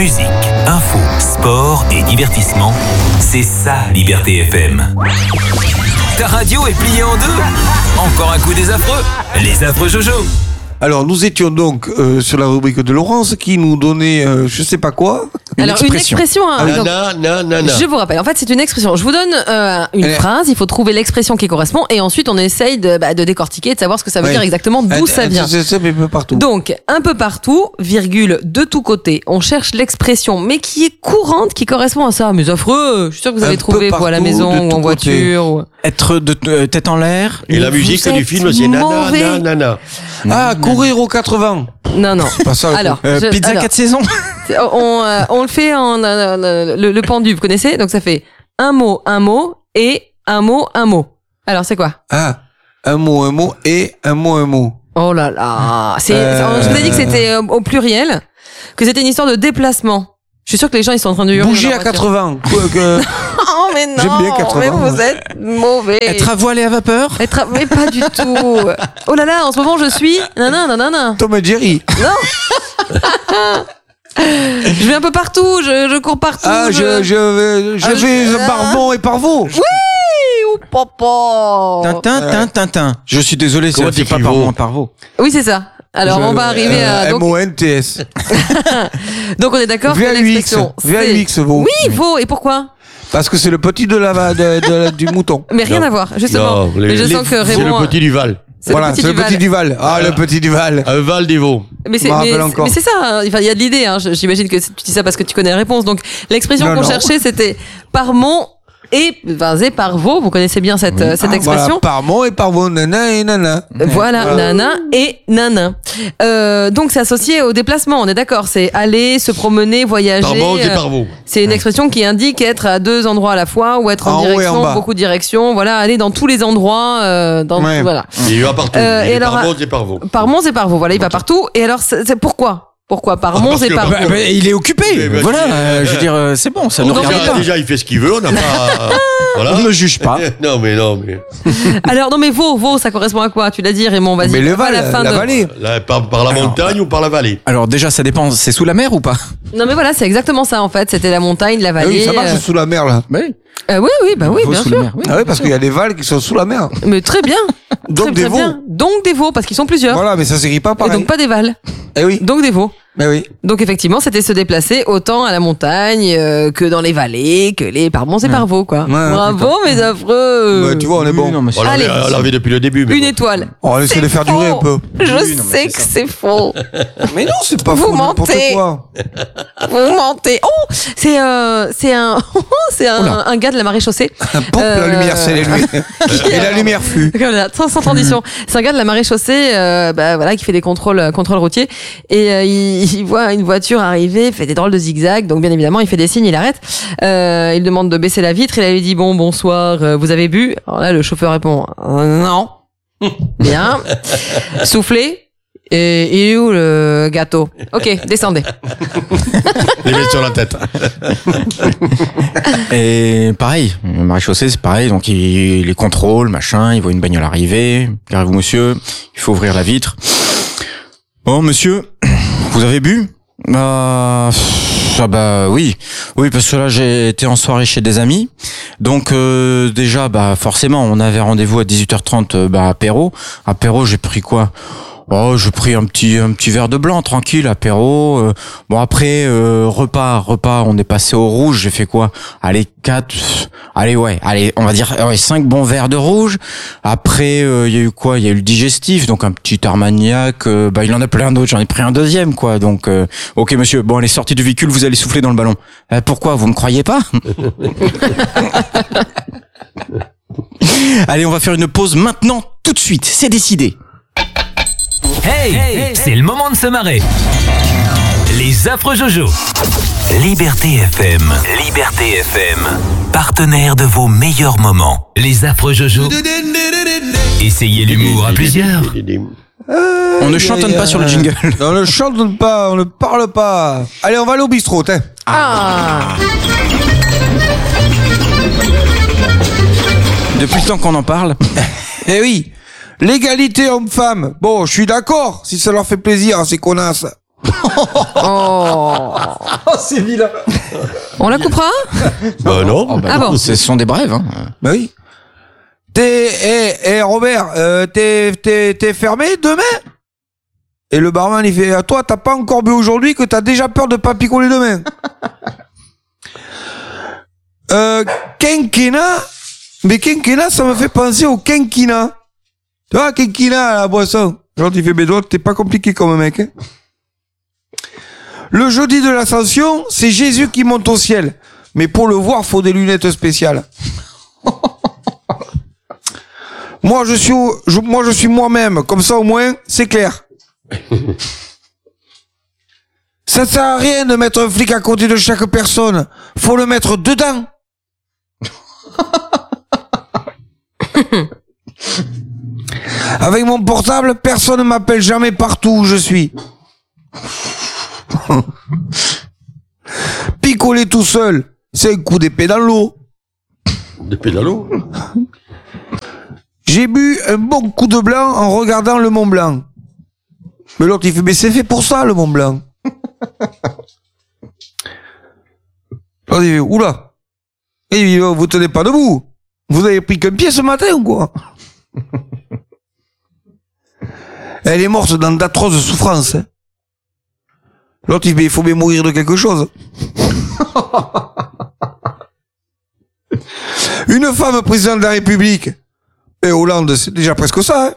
Musique, info, sport et divertissement, c'est ça Liberté FM. Ta radio est pliée en deux. Encore un coup des affreux. Les affreux Jojo. Alors, nous étions donc sur la rubrique de Laurence qui nous donnait je sais pas quoi. Une expression. Hein, donc, je vous rappelle, en fait, c'est une expression. Je vous donne une phrase, il faut trouver l'expression qui correspond et ensuite on essaye de décortiquer, de savoir ce que ça veut dire exactement, d'où ça vient. C'est un peu partout. Donc, un peu partout, virgule, de tous côtés, on cherche l'expression, mais qui est courante, qui correspond à ça. Mais affreux, je suis sûr que vous allez trouver vous à la maison ou en voiture. Ou... Être de tête en l'air. Et la musique du film, c'est nana. Ah, courir aux 80. Non. C'est pas ça. Alors, pizza 4 saisons. On le fait en le pendu, vous connaissez? Donc ça fait un mot et un mot. Alors c'est quoi? Ah, un mot et un mot. Oh là là, je vous ai dit que c'était au pluriel, que c'était une histoire de déplacement. Je suis sûr que les gens ils sont en train de hurler. Bouger à 80. Oh mais non, j'aime bien 80. mais vous êtes mauvais. Être à voile et à vapeur. Mais pas du tout. Oh là là, en ce moment je suis nanana. Tom et Jerry. Non. Je vais un peu partout, je cours partout. Ah, je vais par bon et par Vaux. Oui, ou papa. Tintin. Je suis désolé, c'est pas par bon et par Vaux. Oui, c'est ça. Alors, on va arriver à... MONTS. Donc, on est d'accord que l'expression... VAX, Vaux. Oui, Vaux. Et pourquoi? Parce que c'est le petit du mouton. Mais rien à voir, justement. Non, mais je sens que Raymond... C'est le petit du Val. Voilà, c'est le petit du Val. Ah, le petit du Val. Un Val des Vaux. Mais c'est ça, hein. Enfin, il y a de l'idée, hein. J'imagine que tu dis ça parce que tu connais la réponse. Donc, l'expression qu'on cherchait, c'était par mon et par Vaux. Vous connaissez bien cette expression. Voilà, par mon et par Vaux, nana et nana. Voilà, nana et nana. Donc, c'est associé au déplacement, on est d'accord. C'est aller, se promener, voyager. Par mon et par Vaux. C'est une expression qui indique être à deux endroits à la fois ou être en direction, beaucoup de directions. Voilà, aller dans tous les endroits. Voilà. Il va partout. Et alors, par Mons et par Vaux. Par Mons et par Vaux, voilà, il va partout. Et alors, c'est pourquoi? Pourquoi par Mons et par Vaux? Il est occupé. Voilà, je veux dire, c'est bon, ça nous regarde pas. Déjà, il fait ce qu'il veut, on n'a pas... Voilà. On ne juge pas. Non, mais. Alors, non, mais Vaux, ça correspond à quoi? Tu l'as dit, Raymond, vas-y. Mais le Val, la vallée. Par la montagne ou par la vallée? Alors, déjà, ça dépend, c'est sous la mer ou pas? Non, mais voilà, c'est exactement ça, en fait. C'était la montagne, la vallée. Oui, ça marche sous la mer, là. Oui. Oui, bien sûr. Ah oui, parce qu'il y a des vals qui sont sous la mer. Mais très bien. Donc des veaux. Donc des veaux, parce qu'ils sont plusieurs. Voilà, mais ça s'écrit pas pareil. Et donc pas des vals. Eh oui. Donc des veaux. Mais oui. Donc effectivement, c'était se déplacer autant à la montagne que dans les vallées, que par Mons et par Vaux, quoi. Bravo, mes affreux. Ouais, tu vois, on est bon. Non, mais on l'avait depuis le début. Une étoile. On va essayer de faire durer un peu. Je sais que c'est faux. Mais non, c'est pas faux. Vous mentez. Vous mentez. Oh, c'est un gars de la maréchaussée. Pompe la lumière, c'est les lumières. Et la lumière fut. Voilà, sans transition. C'est un gars de la maréchaussée, voilà, qui fait des contrôles routiers et il voit une voiture arriver, fait des drôles de zigzags, donc bien évidemment il fait des signes, il arrête. Il demande de baisser la vitre, il lui dit bonsoir, vous avez bu? Alors là le chauffeur répond non. Bien. Soufflez. Et il est où le gâteau? Ok, descendez. Les mettre sur la tête. Et pareil, le maréchaussée c'est pareil, donc il les contrôle, machin, il voit une bagnole arriver, garez-vous monsieur, il faut ouvrir la vitre. Bon monsieur, vous avez bu? Ah bah oui, parce que là j'ai été en soirée chez des amis, donc déjà forcément on avait rendez-vous à 18h30 apéro j'ai pris quoi? Oh, j'ai pris un petit verre de blanc, tranquille, apéro. Bon après repas, on est passé au rouge. J'ai fait quoi? Allez 4, on va dire 5 bons verres de rouge. Après il y a eu quoi? Il y a eu le digestif, donc un petit Armagnac. Il en a plein d'autres. J'en ai pris un deuxième quoi. Donc ok monsieur, bon allez sortez du véhicule, vous allez souffler dans le ballon. Pourquoi? Vous me croyez pas? Allez, on va faire une pause maintenant, tout de suite. C'est décidé. Hey, c'est le moment de se marrer. Les affreux Jojo. Liberté FM, partenaire de vos meilleurs moments. Les affreux Jojo. Essayez l'humour à plusieurs. On ne chantonne pas sur le jingle. On ne chantonne pas, on ne parle pas. Allez, on va aller au bistrot, hein. Depuis le temps qu'on en parle. Eh oui. L'égalité homme-femme. Bon, je suis d'accord, si ça leur fait plaisir à ces connasses. Oh. C'est vilain. On la coupera? Bah non. Oh, bah, Ah bon. Ce sont des brèves. Hein. Bah oui. Robert, t'es fermé demain? Et le barman, il fait, toi, t'as pas encore bu aujourd'hui que t'as déjà peur de pas picoler demain. Quinquina. Mais quinquina, ça me fait penser au quinquina. Tu vois, quinquina, la boisson. Genre, il fait, mais toi, t'es pas compliqué comme mec, hein. Le jeudi de l'Ascension, c'est Jésus qui monte au ciel. Mais pour le voir, faut des lunettes spéciales. Moi, je suis moi-même. Comme ça, au moins, c'est clair. Ça sert à rien de mettre un flic à côté de chaque personne. Faut le mettre dedans. Avec mon portable, personne ne m'appelle jamais partout où je suis. Picoler tout seul, c'est un coup d'épée dans l'eau. Des pédalos. J'ai bu un bon coup de blanc en regardant le Mont Blanc. Mais l'autre, il fait, mais c'est fait pour ça, le Mont Blanc. L'autre, il fait, oula. Et il dit, vous tenez pas debout. Vous avez pris qu'un pied ce matin ou quoi? Elle est morte dans d'atroces souffrances. Hein. L'autre, il fait, il faut bien mourir de quelque chose. Une femme présidente de la République. Et Hollande, c'est déjà presque ça.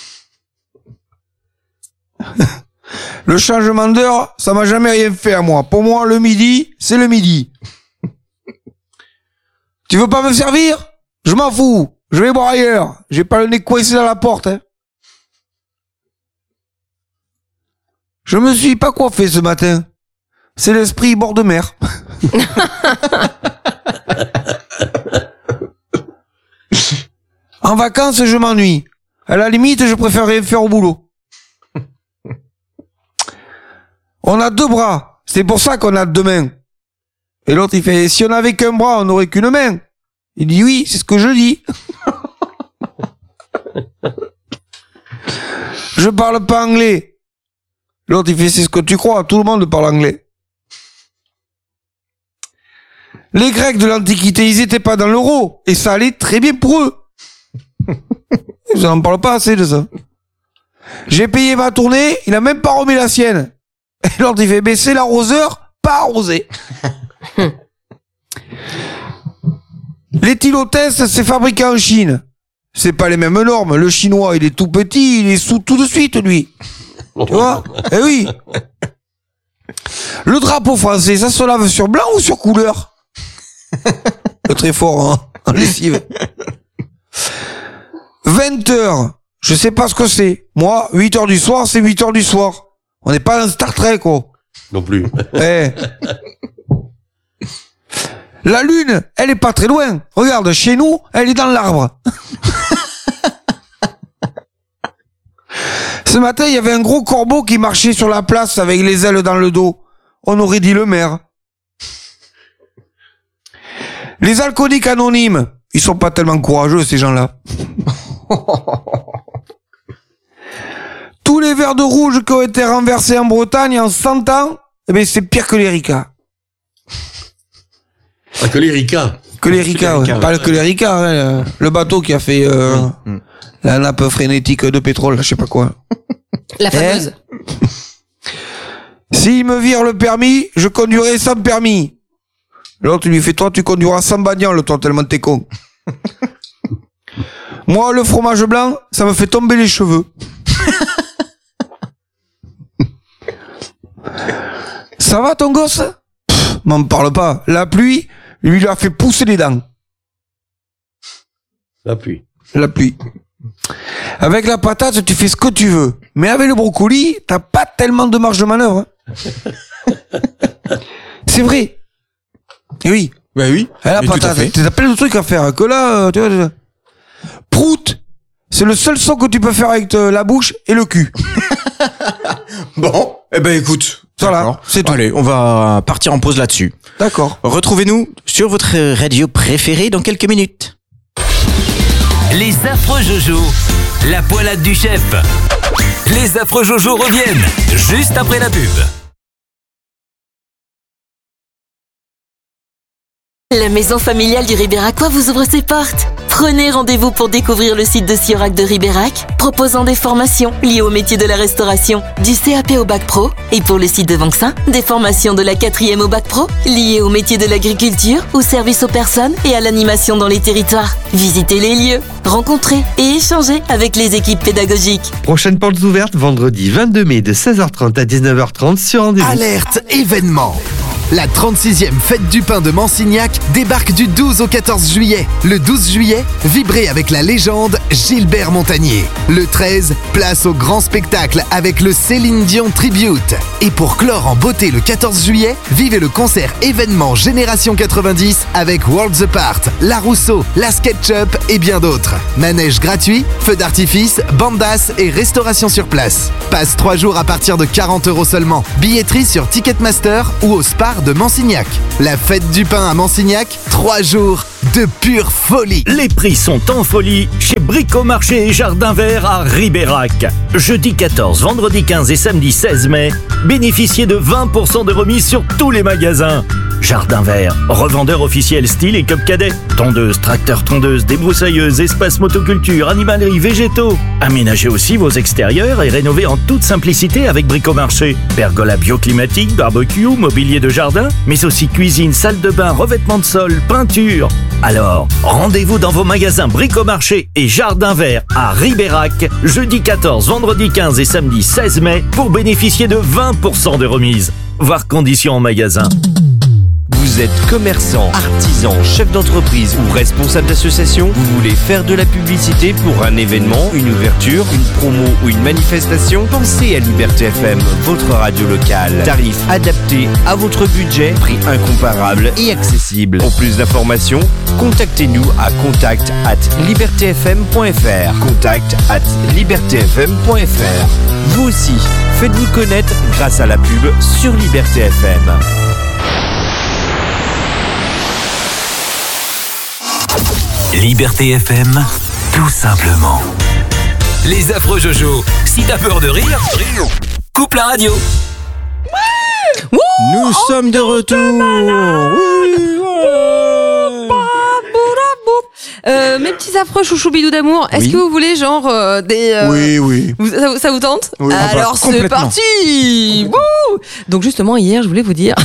Hein. Le changement d'heure, ça m'a jamais rien fait à moi. Pour moi, le midi, c'est le midi. Tu veux pas me servir? Je m'en fous. Je vais boire ailleurs. J'ai pas le nez coincé dans la porte. Hein. Je me suis pas coiffé ce matin. C'est l'esprit bord de mer. En vacances, je m'ennuie. À la limite, je préfère rien faire au boulot. On a 2 bras. C'est pour ça qu'on a 2 mains. Et l'autre, il fait, si on avait qu'un bras, on n'aurait qu'une main. Il dit, oui, c'est ce que je dis. Je parle pas anglais. L'autre, il fait, c'est ce que tu crois, tout le monde parle anglais. Les Grecs de l'Antiquité, ils étaient pas dans l'euro. Et ça allait très bien pour eux. Vous n'en parlez pas assez de ça. J'ai payé ma tournée, il a même pas remis la sienne. Et l'autre, il fait, mais c'est l'arroseur, pas arrosé. L'éthylotest, c'est fabriqué en Chine. C'est pas les mêmes normes. Le chinois, il est tout petit, il est sous tout de suite, lui. Tu vois? Eh oui. Le drapeau français, ça se lave sur blanc ou sur couleur? Très fort, hein, en lessive. 20h. Je sais pas ce que c'est. Moi, 8h du soir, c'est 8h du soir. On n'est pas dans Star Trek, quoi. Non plus. Eh. La lune, elle est pas très loin. Regarde, chez nous, elle est dans l'arbre. Ce matin, il y avait un gros corbeau qui marchait sur la place avec les ailes dans le dos. On aurait dit le maire. Les alcooliques anonymes, ils sont pas tellement courageux, ces gens-là. Tous les verres de rouge qui ont été renversés en Bretagne en 100 ans, eh ben, c'est pire que les Ricas. Ah, que les Ricas. Que les Ricas, ouais. Pas que les Ricas, hein, le bateau qui a fait la nappe frénétique de pétrole, je sais pas quoi. La fameuse. S'il me vire le permis, je conduirai sans permis. L'autre lui fait, toi tu conduiras sans bagnole, toi tellement t'es con. Moi le fromage blanc, ça me fait tomber les cheveux. Ça va ton gosse? M'en parle pas. La pluie, lui a fait pousser les dents. La pluie. La pluie. Avec la patate, tu fais ce que tu veux. Mais avec le brocoli, t'as pas tellement de marge de manœuvre. Hein. C'est vrai. Et oui. Bah oui. La patate, t'as plein de trucs à faire. Que là, tu vois. Prout. C'est le seul son que tu peux faire avec la bouche et le cul. Bon. Eh ben écoute. Voilà, c'est tout. Allez, on va partir en pause là-dessus. D'accord. Retrouvez-nous sur votre radio préférée dans quelques minutes. Les affreux Jojo, la poilade du chef. Les affreux Jojo reviennent juste après la pub. La maison familiale du Ribéracois vous ouvre ses portes. Prenez rendez-vous pour découvrir le site de Siorac de Ribérac, proposant des formations liées au métier de la restauration, du CAP au Bac Pro. Et pour le site de Vancin, des formations de la 4e au Bac Pro, liées au métier de l'agriculture, au service aux personnes et à l'animation dans les territoires. Visitez les lieux, rencontrez et échangez avec les équipes pédagogiques. Prochaine portes ouvertes vendredi 22 mai de 16h30 à 19h30 sur rendez-vous. Alerte événement. La 36e fête du pain de Mansignac débarque du 12 au 14 juillet. Le 12 juillet, vibrez avec la légende Gilbert Montagnier. Le 13, place au grand spectacle avec le Céline Dion Tribute. Et pour clore en beauté le 14 juillet, vivez le concert événement Génération 90 avec Worlds Apart, La Rousseau, La SketchUp et bien d'autres. Manège gratuit, feux d'artifice, bandas et restauration sur place. Passe 3 jours à partir de 40 € seulement. Billetterie sur Ticketmaster ou au Spar de Mansignac. La fête du pain à Mansignac, 3 jours de pure folie. Les prix sont en folie chez Bricomarché et Jardin Vert à Ribérac. Jeudi 14, vendredi 15 et samedi 16 mai, bénéficiez de 20% de remise sur tous les magasins. Jardin Vert, revendeur officiel style et cup cadet. Tondeuse, tracteur tondeuse, débroussailleuse, espace motoculture, animalerie, végétaux. Aménagez aussi vos extérieurs et rénovez en toute simplicité avec Bricomarché. Pergola bioclimatique, barbecue, mobilier de jardin, mais aussi cuisine, salle de bain, revêtement de sol, peinture. Alors, rendez-vous dans vos magasins Bricomarché et Jardin Vert à Ribérac, jeudi 14, vendredi 15 et samedi 16 mai pour bénéficier de 20% de remise. Voir conditions en magasin. Vous êtes commerçant, artisan, chef d'entreprise ou responsable d'association, vous voulez faire de la publicité pour un événement, une ouverture, une promo ou une manifestation? Pensez à Liberté FM, votre radio locale. Tarif adapté à votre budget, prix incomparable et accessible. Pour plus d'informations, contactez-nous à contact@libertfm.fr. contact@libertfm.fr. Vous aussi, faites-vous connaître grâce à la pub sur Liberté FM. Liberté FM, tout simplement. Les affreux Jojo, si t'as peur de rire, coupe la radio. Nous sommes de retour. Mes petits affreux chouchou-bidou d'amour, est-ce que vous voulez genre des... Oui. Ça vous tente? Oui, alors c'est parti. Wouh. Donc justement hier je voulais vous dire...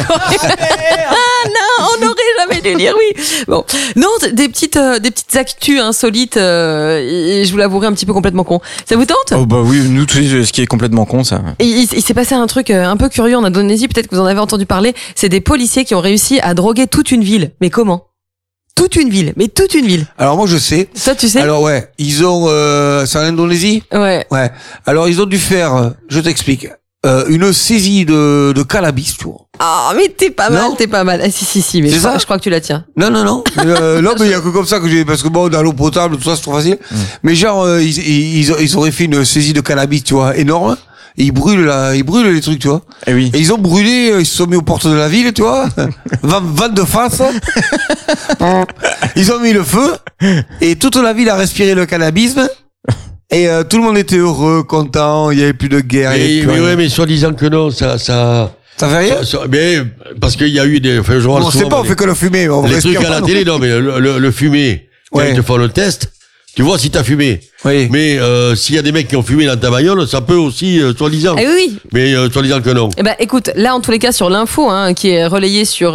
non, on n'aurait jamais dû dire oui. Bon, non, des petites actus insolites et je vous l'avouerai un petit peu complètement con. Ça vous tente? Oh bah oui, nous ce qui est complètement con ça. Et il s'est passé un truc un peu curieux en Indonésie, peut-être que vous en avez entendu parler, c'est des policiers qui ont réussi à droguer toute une ville. Mais comment? Toute une ville. Alors moi je sais. Ça tu sais? Alors ouais, ils ont c'est en Indonésie. Ouais. Alors ils ont dû faire, je t'explique, une saisie de cannabis, tu vois. Ah mais t'es pas mal. Ah, si, mais je crois que tu la tiens. Non. Non, mais il y a que comme ça que j'ai, parce que bon, dans l'eau potable, tout ça, c'est trop facile. Mais genre, ils auraient fait une saisie de cannabis, tu vois, énorme. Et ils brûlent les trucs, tu vois. Et oui. Et ils ont brûlé, ils se sont mis aux portes de la ville, tu vois. Vente de face. Ils ont mis le feu. Et toute la ville a respiré le cannabis. Et tout le monde était heureux, content, il y avait plus de guerre. Mais soi-disant que non, ça fait rien? Mais, parce qu'il y a eu des, enfin, je vois on sait pas, on fait que le fumer, on les respire trucs à la télé, non, mais le fumer, quand ils te font le test, tu vois si t'as fumé. Oui. Mais s'il y a des mecs qui ont fumé dans ta bagnole, ça peut aussi, soi-disant. Ah oui. Mais soi-disant que non. Eh ben, écoute, là, en tous les cas, sur l'info, qui est relayée sur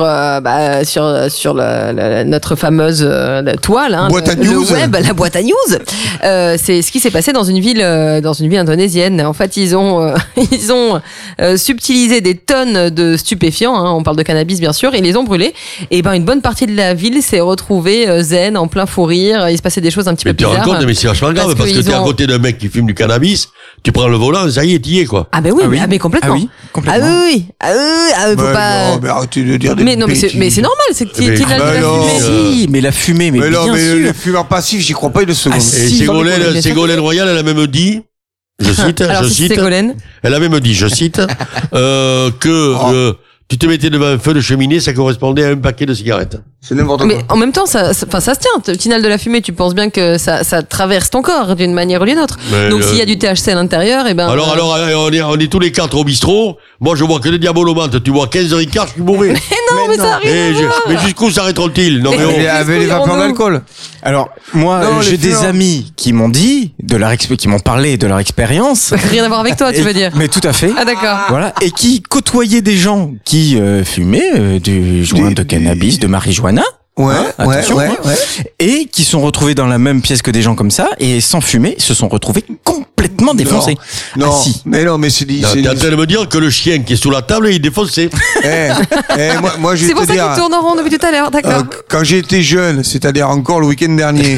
notre fameuse toile, boîte à news. le web, la boîte à news. C'est ce qui s'est passé dans une ville indonésienne. En fait, ils ont subtilisé des tonnes de stupéfiants. On parle de cannabis, bien sûr, et ils les ont brûlés. Et ben, une bonne partie de la ville s'est retrouvée zen, en plein fou rire. Il se passait des choses un petit peu bizarres. Mais tu te rends compte, mais c'est vachement grave. Parce que t'es à côté d'un mec qui fume du cannabis, tu prends le volant, ça y est, t'y es, quoi. Ah ben oui, mais complètement. Ah oui, complètement. Faut pas... Non, mais arrêtez de dire des bêtises. mais c'est normal, c'est que tu l'as fumé. Mais la fumée, mais non, bien mais sûr. les fumeurs passifs, j'y crois pas une seconde. Et Ségolène Royal, elle a même dit, je cite, Ségolène. elle a même dit, je cite, que tu te mettais devant un feu de cheminée, ça correspondait à un paquet de cigarettes. C'est n'importe quoi. Mais en même temps, ça se tient. Tu inhales de la fumée, tu penses bien que ça traverse ton corps d'une manière ou d'une autre. Mais donc s'il y a du THC à l'intérieur, et ben. Alors, on est tous les 4 au bistrot. Moi, je bois que des diabolomantes. Tu bois 15h15, je suis mauvais. Mais non, mais ça arrive. Mais jusqu'où s'arrêteront-ils? Non, mais Il avait les vapeurs d'alcool. Alors, moi, Non, j'ai des amis qui m'ont dit, qui m'ont parlé de leur expérience. Rien à voir avec toi, tu veux dire. Mais tout à fait. Ah, d'accord. Voilà. Et qui côtoyaient des gens qui fumaient du joint de cannabis, de marijuana. Ouais, attention, ouais. Et qui sont retrouvés dans la même pièce que des gens comme ça, et sans fumer, se sont retrouvés complètement défoncés. Non, Ah, si. mais non, mais c'est dit. t'es en train de me dire que le chien qui est sous la table, il est défoncé. Moi, je vais C'est pour te ça dire. qu'il tourne en rond depuis tout à l'heure, d'accord. Quand j'étais jeune, c'est-à-dire encore le week-end dernier,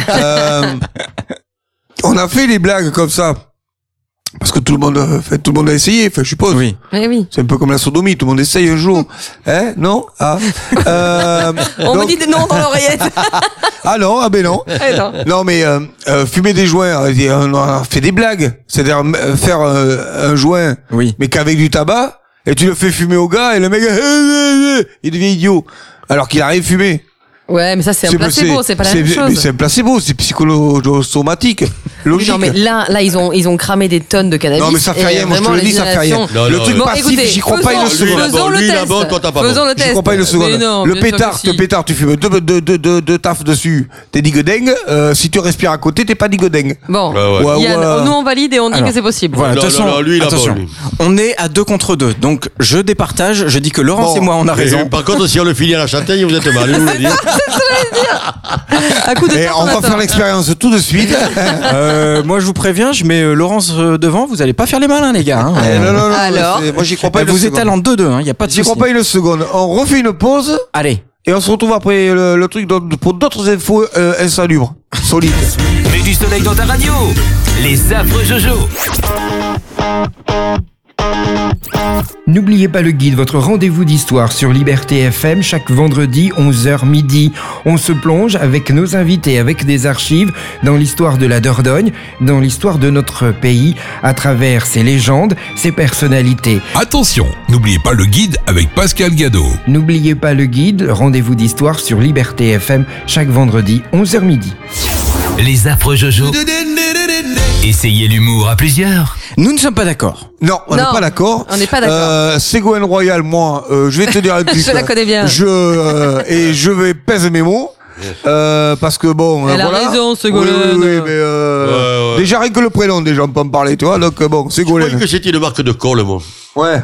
on a fait les blagues comme ça. Parce que tout le monde a essayé, enfin, je suppose. Oui. Oui. C'est un peu comme la sodomie, tout le monde essaye un jour. Hein? Non? Ah. On me dit des noms dans l'oreillette. Ah non, ah ben non. Non. Non, mais fumer des joints, on a fait des blagues. C'est-à-dire faire un joint, oui, mais qu'avec du tabac, et tu le fais fumer au gars, et le mec, il devient idiot. Alors qu'il a rien fumé. Ouais, mais ça, c'est un placebo, c'est pas la même chose. Mais c'est un placebo, c'est psychosomatique. Logique. Non, mais là, ils ont cramé des tonnes de cannabis. Non, mais ça fait rien, moi je te le dis, ça fait rien. Le truc passif, j'y crois pas une seconde. Faisons le test. Faisons le test. J'y crois pas une seconde. Le pétard, tu fumes deux taf dessus, t'es digodeng. Si tu respires à côté, t'es pas digodeng. Bon, Yann, nous on valide et on dit que c'est possible. Voilà, attention, on est à 2 contre 2, donc je départage, je dis que Laurence et moi on a raison. Par contre, si on le finit à la châtaigne, vous êtes mal. On va faire l'expérience tout de suite. Moi je vous préviens, je mets Laurence devant, vous allez pas faire les malins les gars. Non. Alors, moi j'y crois pas. Vous étalez en 2-2, y a pas de souci. J'y crois pas une seconde. On refait une pause. Allez. Et on se retrouve après le truc pour d'autres infos insalubres, solides. Mets du soleil dans ta radio. Les affreux Jojo. N'oubliez pas le guide, votre rendez-vous d'histoire sur Liberté FM chaque vendredi 11h midi. On se plonge avec nos invités, avec des archives dans l'histoire de la Dordogne, dans l'histoire de notre pays, à travers ses légendes, ses personnalités. Attention, n'oubliez pas le guide avec Pascal Gado. N'oubliez pas le guide, rendez-vous d'histoire sur Liberté FM chaque vendredi 11h midi. Les affreux Jojo. Essayez l'humour à plusieurs. Nous ne sommes pas d'accord. Non, on n'est pas d'accord. On n'est pas d'accord. Ségolène Royal, moi, je vais te dire un truc. Je la connais bien. Je vais pèser mes mots. Parce que bon, elle a raison, Ségolène. Oui, mais déjà rien que le prénom, déjà on peut en parler, tu vois. Donc bon, Ségolène. Je croyais que c'était une marque de colle, moi. Ouais.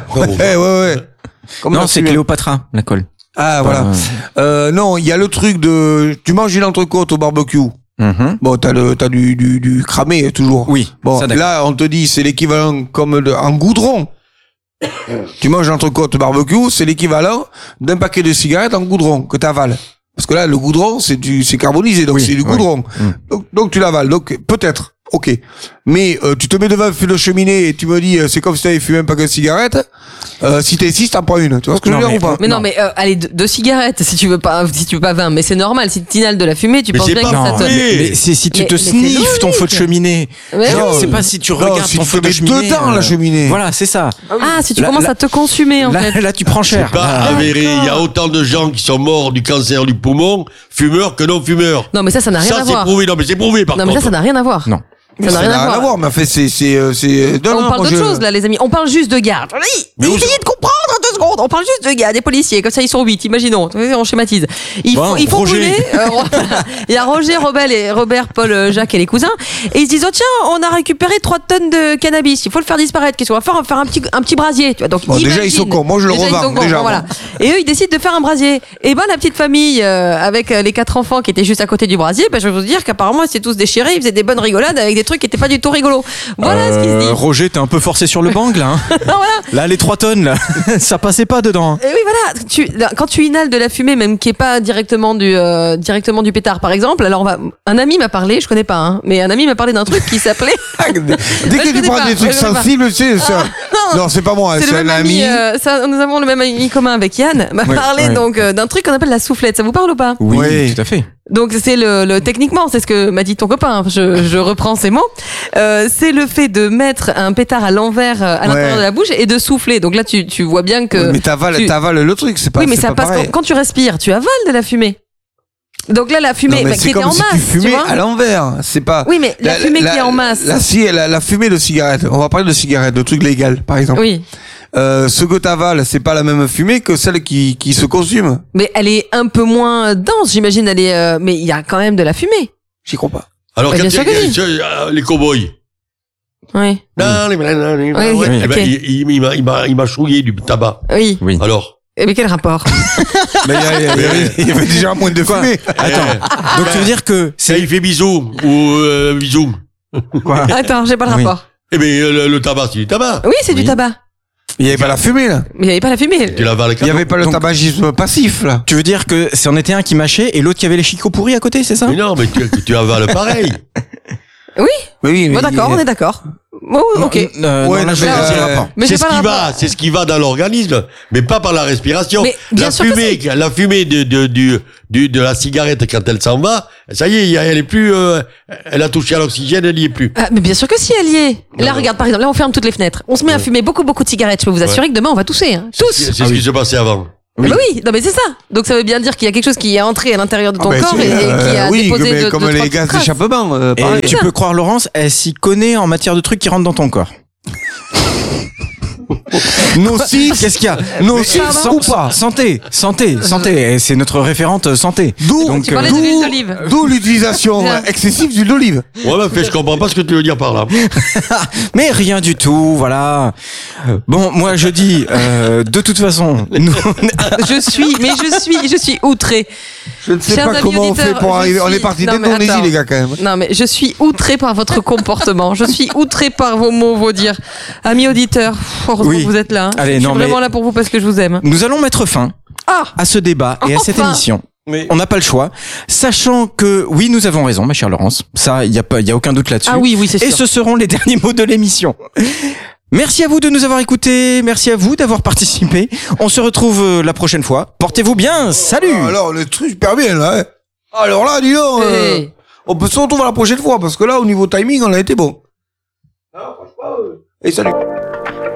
Non, c'est Cléopatra, la colle. Ah voilà. Non, il y a le truc de, tu manges une entrecôte au barbecue. Bon, t'as du cramé toujours. Oui. Bon, là, on te dit, c'est l'équivalent comme en goudron. Tu manges l'entrecôte au barbecue, c'est l'équivalent d'un paquet de cigarettes en goudron que t'avales. Parce que là, le goudron, c'est carbonisé, donc c'est du goudron. Donc tu l'avales. Donc peut-être. Ok. Mais tu te mets devant un feu de cheminée et tu me dis c'est comme si t'avais fumé un paquet de cigarettes. Si t'es 6, t'en prends une. Tu vois ce que je veux dire ou pas? Mais non, mais allez, 2 cigarettes si tu veux pas 20. Mais c'est normal. Si tu inhales de la fumée, tu penses bien que ça te. Mais c'est si tu te sniffes ton feu de cheminée. C'est pas si tu regardes ton feu de cheminée. Dedans la cheminée. Voilà, c'est ça. Ah, si tu commences à te consumer en fait. Là, tu prends cher. C'est pas avéré. Il y a autant de gens qui sont morts du cancer du poumon, fumeurs que non fumeurs. Non, mais ça n'a rien à voir. Ça c'est prouvé. Non, mais c'est prouvé par contre. Non, mais ça n'a rien à voir. Non. Ça n'a rien à voir. Mais en fait, c'est. On parle d'autre chose là, les amis. On parle juste de garde. Essayez de comprendre 2 secondes. On parle juste de gars, des policiers. Comme ça, ils sont 8. Imaginons. On schématise. Ils font brûler. Il y a Roger, Robert, Paul, Jacques et les cousins. Et ils se disent oh tiens, on a récupéré 3 tonnes de cannabis. Il faut le faire disparaître. Qu'est-ce qu'on va faire? On va faire un petit brasier. Tu vois. Donc déjà ils sont cons. Moi je le revends. Déjà. Voilà. Et eux ils décident de faire un brasier. Et ben la petite famille avec les 4 enfants qui étaient juste à côté du brasier. Ben je vais vous dire qu'apparemment ils s'étaient tous déchirés. Ils faisaient des bonnes rigolades avec des trucs qui étaient pas du tout rigolos. Voilà ce qu'ils se disent. Roger, t'es un peu forcé sur le bang là. Voilà. Là, les 3 tonnes, là, ça passait pas dedans. Et oui, voilà. Quand tu inhales de la fumée, même qui est pas directement du pétard, par exemple. Alors, un ami m'a parlé, je connais pas, hein, mais un ami m'a parlé d'un truc qui s'appelait. Dès que tu prends des trucs sensibles, tu sais, non, c'est pas moi, c'est un ami. Nous avons le même ami commun avec Yann. M'a parlé donc d'un truc qu'on appelle la soufflette. Ça vous parle ou pas? Oui, tout à fait. Donc c'est techniquement, c'est ce que m'a dit ton copain. Je reprends ces mots. C'est le fait de mettre un pétard à l'envers à l'intérieur de la bouche et de souffler. Donc là, tu vois bien que. Oui, mais t'avales le truc, c'est pas. Oui, mais c'est ça pas passe pareil. quand tu respires, tu avales de la fumée. Donc là, la fumée Non, mais qui c'est était comme en si masse, tu fumais vois. à l'envers. C'est pas. Oui, mais la fumée qui est en masse. La fumée de cigarette. On va parler de cigarette, de trucs légal, par exemple. Oui. Ce que t'avales, c'est pas la même fumée que celle qui se consume. Mais elle est un peu moins dense, j'imagine. Mais il y a quand même de la fumée. J'y crois pas. Alors, Bien quand sûr que oui. les cow-boys. Oui. Il m'a chouillé du tabac. Oui. Alors. Mais quel rapport? Mais il y avait déjà moins de fumée. Attends. Donc tu veux dire que il fait bisou ou bisou. Quoi? Attends, j'ai pas le rapport. Eh ben le tabac, c'est du tabac. Oui, c'est du tabac. Il y avait pas la fumée là. Mais il y avait pas la fumée. Tu l'avales. Il y avait pas le tabagisme passif là. Tu veux dire que c'en était un qui mâchait et l'autre qui avait les chicots pourris à côté, c'est ça? Mais non, mais tu avales pareil. Oui. Oui, Bon, d'accord, on est d'accord. Oh, ok. Ouais, non, là, mais Mais c'est j'ai pas le rapport. c'est ce qui va dans l'organisme, mais pas par la respiration. Mais bien sûr que La fumée de la cigarette quand elle s'en va, ça y est, elle est plus, elle a touché à l'oxygène, elle y est plus. Ah, mais bien sûr que si, elle y est. Là, regarde, par exemple, là, on ferme toutes les fenêtres. On se met à fumer beaucoup de cigarettes. Je peux vous assurer que demain, on va tousser, hein. Tous. C'est ce qui se passait avant. Oui. Bah oui, non mais c'est ça. Donc ça veut bien dire qu'il y a quelque chose qui est entré à l'intérieur de ton ben, corps et qui a déposé mais de comme les gaz traces. d'échappement. Et pareil. tu peux croire Laurence, elle s'y connaît en matière de trucs qui rentrent dans ton corps. Nocif. Qu'est-ce qu'il y a? Nocif ou pas? Santé. Et c'est notre référente santé. Tu parlais de l'huile d'olive. D'où l'utilisation excessive d'huile d'olive. Ouais, mais je comprends pas ce que tu veux dire par là. Mais rien du tout, voilà. Bon, moi je dis, de toute façon, nous... Je suis outré. Je ne sais Chers pas amis comment on auditeurs, fait pour je arriver. On suis- est parti Non, mais d'Indonésie, attends. les gars, quand même. Non, mais je suis outré par votre comportement. Je suis outré par vos mots, vos dires. Amis auditeurs, heureusement Oui. que vous êtes là. Hein. Allez, je suis non, mais- vraiment là pour vous parce que je vous aime. Nous allons mettre fin à ce débat et à cette Enfin. émission. On n'a pas le choix, sachant que oui, nous avons raison, ma chère Laurence. Ça, il y a aucun doute là-dessus. Ah oui, c'est sûr. Et ce seront les derniers mots de l'émission. Merci à vous de nous avoir écoutés. Merci à vous d'avoir participé. On se retrouve la prochaine fois. Portez-vous bien. Salut. Alors, le truc super bien, là. Hein. Alors là, dis donc, Hey. on peut se retrouver la prochaine fois, parce que là, au niveau timing, on a été bon. Et salut.